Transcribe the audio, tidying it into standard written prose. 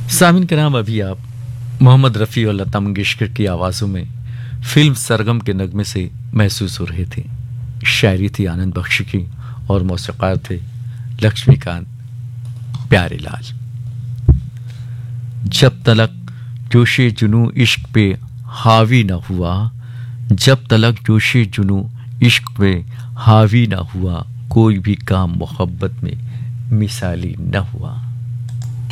सामिन कराम, अभी आप मोहम्मद रफ़ी और लता मंगेशकर की आवाज़ों में फिल्म सरगम के नगमे से महसूस हो रहे थे। शायरी थी आनंद बख्शी की और मौसीक़ार थे लक्ष्मीकांत प्यारेलाल। जब तलक जोशे जुनू इश्क पे हावी न हुआ, जब तलक जोशे जुनू इश्क पे हावी न हुआ, कोई भी काम मोहब्बत में मिसाली न हुआ।